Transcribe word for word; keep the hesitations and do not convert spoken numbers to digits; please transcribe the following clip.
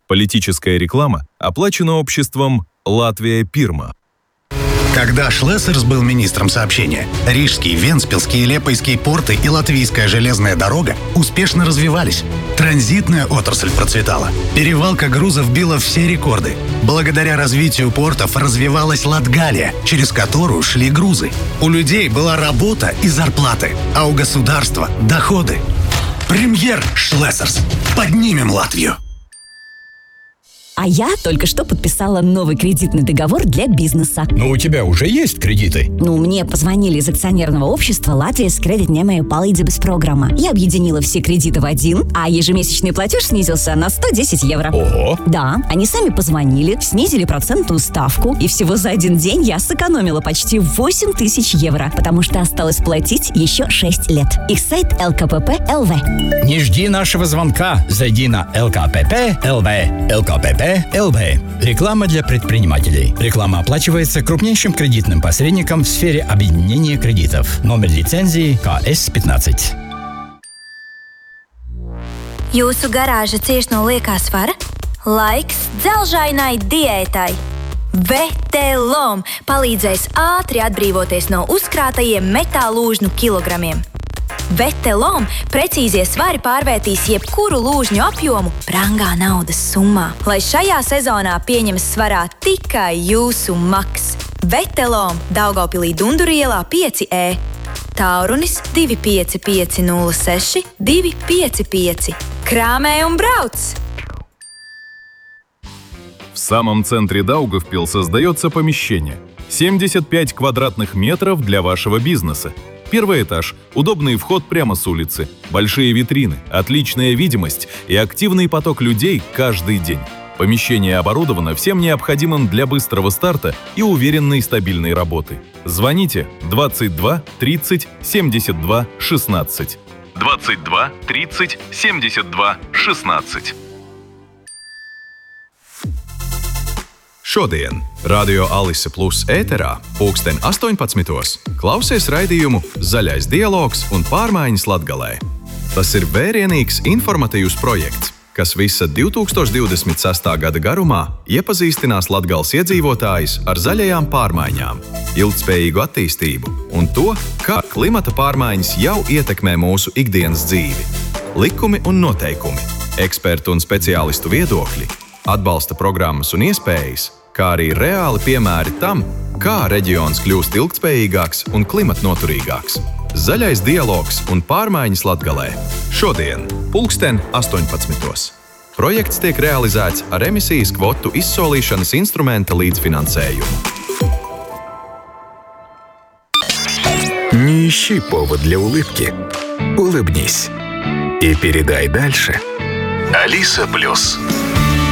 Политическая реклама оплачена обществом «Латвия Пирма». Когда Шлессерс был министром сообщения, Рижский, Вентспилский, Лепойский порты и Латвийская железная дорога успешно развивались. Транзитная отрасль процветала. Перевалка грузов била все рекорды. Благодаря развитию портов развивалась Латгалия, через которую шли грузы. У людей была работа и зарплаты, а у государства – доходы. Премьер Шлессерс. Поднимем Латвию. А я только что подписала новый кредитный договор для бизнеса. Но у тебя уже есть кредиты? Ну, мне позвонили из акционерного общества «Латвijas кредитņēmēju palīdzības программа». Я объединила все кредиты в один, а ежемесячный платеж снизился на сто десять евро. Ого! Да, они сами позвонили, снизили процентную ставку, и всего за один день я сэкономила почти восемь тысяч евро, потому что осталось платить еще шесть лет. Их сайт эл ка пэ пэ точка эл ви. Не жди нашего звонка. Зайди на эл ка пэ пэ точка эл ви. эл ка пэ пэ точка эл ви. Реклама для предпринимателей. Реклама оплачивается крупнейшим кредитным посредником в сфере объединения кредитов. Номер лицензии ка эс пятнадцать. Jūsu garāža cieš no liekā svara? Laiks dzelžainai diētai. Vetelom palīdzēs ātri atbrīvoties no uzkrātajiem metālūžņu kilogramiem. Vetelom precīzie svari pārvērtīs jebkuru lūžņu apjomu brangā naudas summā, lai šajā sezonā pieņemas svarā tikai jūsu maks. Vetelom Daugavpilī Dunduru ielā pieci E. Tālrunis divi pieci pieci nulle seši divi pieci pieci. Krāmē un brauc! В самом центре Даугавпилс создается помещение. семьдесят пять квадратных метров для вашего бизнеса. Первый этаж, удобный вход прямо с улицы, большие витрины, отличная видимость и активный поток людей каждый день. Помещение оборудовано всем необходимым для быстрого старта и уверенной стабильной работы. Звоните двадцать два тридцать семьдесят два шестнадцать. двадцать два тридцать семьдесят два шестнадцать. Šodien Radio Alise Plus ēterā pulksten astoņpadsmitos klausies raidījumu Zaļais dialogs un pārmaiņas Latgalē. Tas ir vērienīgs informatīvs projekts, kas visa divi tūkstoši divdesmit sestā gada garumā iepazīstinās Latgales iedzīvotājus ar zaļajām pārmaiņām, ilgtspējīgu attīstību un to, kā klimata pārmaiņas jau ietekmē mūsu ikdienas dzīvi. Likumi un noteikumi, ekspertu un speciālistu viedokļi, atbalsta programmas un iespējas, kā arī reāli piemēri tam, kā reģions kļūst ilgtspējīgāks un klimatnoturīgāks. Zaļais dialogs un pārmaiņas Latgalē. Šodien, pulksten astoņpadsmitos. Projekts tiek realizēts ar emisijas kvotu izsolīšanas instrumenta līdzfinansējumu. Не ищи повод для улыбки. Улыбнись. И передай дальше. Алиса Плюс.